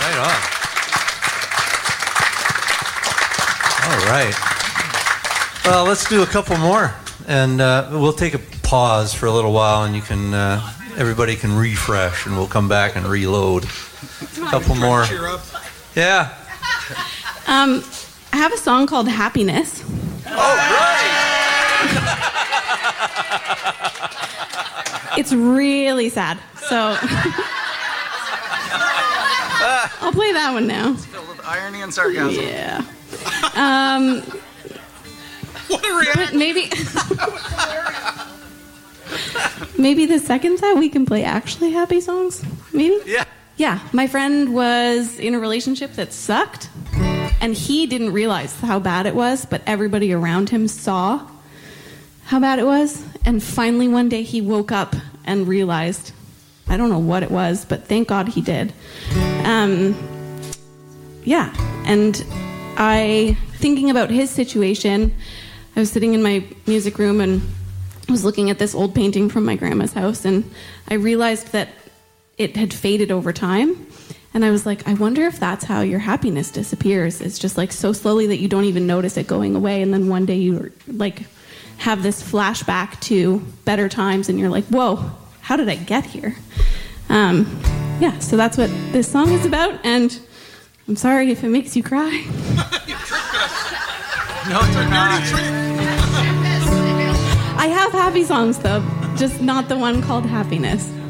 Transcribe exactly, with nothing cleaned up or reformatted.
Right on. All right. Well, let's do a couple more, and uh, we'll take a pause for a little while, and you can, uh, everybody can refresh, and we'll come back and reload. A couple more. Yeah. Um, I have a song called Happiness. Oh, right. It's really sad, so I'll play that one now. It's filled with irony and sarcasm. Yeah. Um, what a reaction. maybe, maybe the second set we can play actually happy songs. Maybe. Yeah. Yeah. My friend was in a relationship that sucked, and he didn't realize how bad it was, but everybody around him saw how bad it was. And finally one day he woke up and realized, I don't know what it was, but thank God he did. Um, yeah. And I, thinking about his situation, I was sitting in my music room and I was looking at this old painting from my grandma's house, and I realized that it had faded over time. And I was like, I wonder if that's how your happiness disappears. It's just like so slowly that you don't even notice it going away. And then one day you like have this flashback to better times, and you're like, whoa, how did I get here? Um, yeah, so that's what this song is about, and I'm sorry if it makes you cry. No, it's a nerdy trick. I have happy songs, though, just not the one called Happiness.